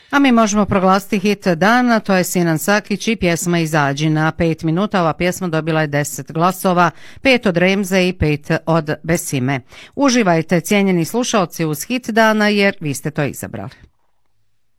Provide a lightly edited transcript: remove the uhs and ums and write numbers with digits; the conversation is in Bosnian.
A mi možemo proglasiti hit dana, to je Sinan Sakić i pjesma Izađi. Na 5 minuta ova pjesma dobila je 10 glasova, 5 od Remze i 5 od Besime. Uživajte, cijenjeni slušalci, uz hit dana jer vi ste to izabrali.